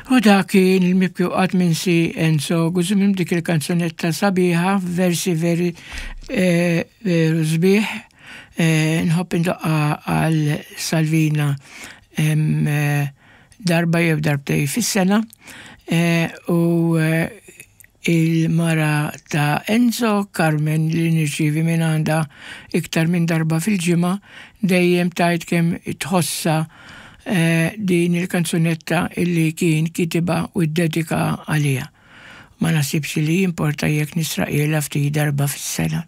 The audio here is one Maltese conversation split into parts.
U dak kien il-mibkju qatt minn si Enzo Guzmim dik il-kanzunetta sabiħa, versi veru sbieħ, nħobb indoqqa għal Salvina darba jew darbtej fis-sena u il-mara ta' Enzo Carmen li nirċievi minn għandha iktar minn darba fil-ġimgħa dejjem tgħid kemm tħossa din il-kanzunetta illi kien kitiba u ddedika għaliha. Ma nasibx li importa jekk nisraqilha ftit darba fis-sena.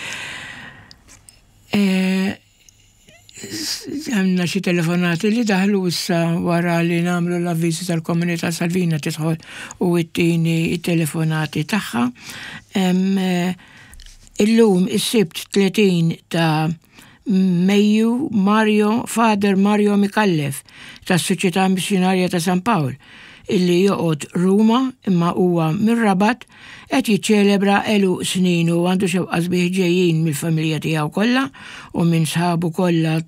Għamna xi telefonati li daħlu issa wara li nagħmlu l-avviżi tal-komunità Salvina tidħol u t-tieni telefonati tagħha. Illum is-sibt 30 ta' Mejju Father Mario Mikallef tas-Soċjetà Missjonarja ta' San Pawl illi joqgħod Ruma imma huwa mir-Rabat qed jiċċelebra elu snin u għandu xewqa sbieħ ġejjin mill-familja tiegħu kollha u minn sħabu kollha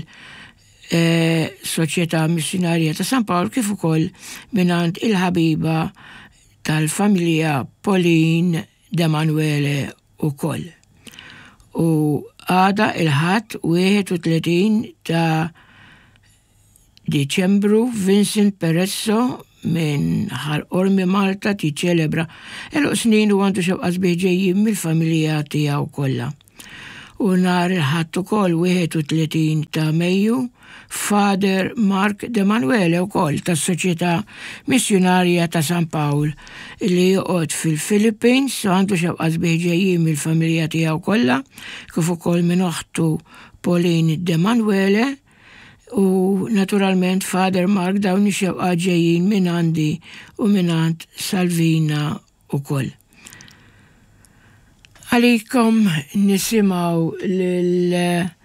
tal-Soċjetà Missjonarja ta' San Pawl kif ukoll mingħand il-ħabiba tal-familja Pauline De Manuele ukoll. U għada il-ħadd 31 ta' Diċembru Vincent Peresso minn Ormi Malta tiċċelebra elu snin u għandu xewqa sbieħ ġejjin mill-familja tiegħu kollha. U nhar il-ħadd ukoll 31 ta' Mejju Father Mark De Manuele wkoll tas-Soċjetà Missjonarja ta' San Pawl li joqgħod fil-Philippines u għandu xewqa sbieħ ġejjin mill-familja tiegħu kollha kif ukoll minn oħtu Pauline De Manuele u naturalment Father Mark dawn ix-xewqa ġejjin minn għandi u mingħand Salvina ukoll. Għalikom nisimgħu lil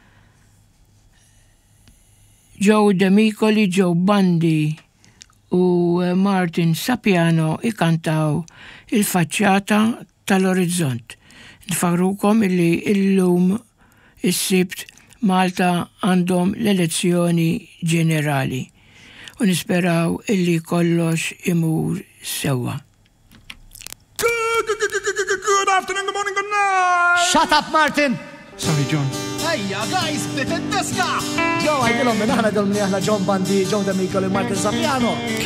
Joe Demicoli, Joe Bandi u Martin Sapiano ikantaw il-faċċata tal-Orizzont. Nfakrukom illi illum is-sibt Malta għandhom l-elezzjoni ġenerali u nisperaw illi kollox imur sewa. Good afternoon, good morning, good night! Shut up, Martin! Sorry, John. Hey, guys, split it, Tesla! Joe, I didn't know, John Bandi, Joe Demicoli, Martin Sapiano.